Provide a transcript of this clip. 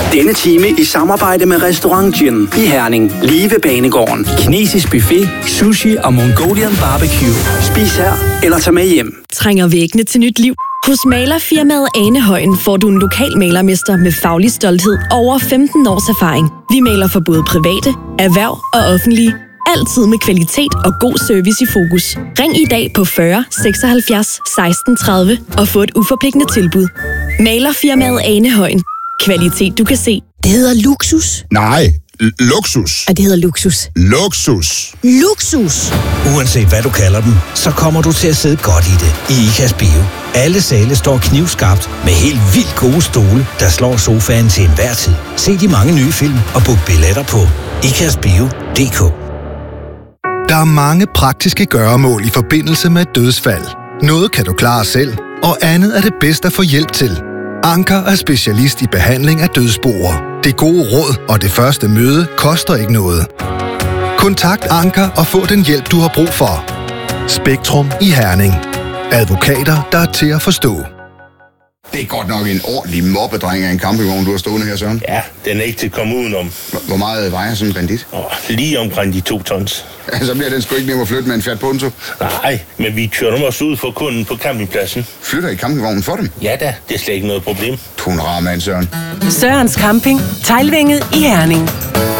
Denne time i samarbejde med Restaurant Gin i Herning. Lige ved Banegården. Kinesisk buffet, sushi og Mongolian barbecue. Spis her eller tag med hjem. Trænger væggene til nyt liv? Hos malerfirmaet Anehøjen får du en lokal malermester med faglig stolthed og over 15 års erfaring. Vi maler for både private, erhverv og offentlige. Altid med kvalitet og god service i fokus. Ring i dag på 40 76 16 30 og få et uforpligtende tilbud. Malerfirmaet Anehøjen. Kvalitet du kan se. Det hedder luksus. Nej, luksus. Og det hedder luksus. Luksus. Luksus. Uanset hvad du kalder den, så kommer du til at sidde godt i det. I IKAS Bio. Alle sale står knivskarpt med helt vildt gode stole, der slår sofaen til enhver tid. Se de mange nye film og book billetter på ikasbio.dk. Der er mange praktiske gøremål i forbindelse med et dødsfald. Noget kan du klare selv, og andet er det bedst at få hjælp til. Anker er specialist i behandling af dødsboer. Det gode råd og det første møde koster ikke noget. Kontakt Anker og få den hjælp, du har brug for. Spektrum i Herning. Advokater, der er til at forstå. Det er godt nok en ordentlig mobbedreng af en campingvogn, du har stående her, Søren. Ja, den er ikke til at komme udenom. Hvor meget vejer sådan en bandit? Lige omkring de 2 tons. Ja, så bliver den sgu ikke nem at flytte med en Fiat Punto. Nej, men vi kører dem også ud for kunden på campingpladsen. Flytter I campingvognen for dem? Ja da, det er slet ikke noget problem. Du er en rar mand, Søren. Sørens Camping, Teglvænget i Herning.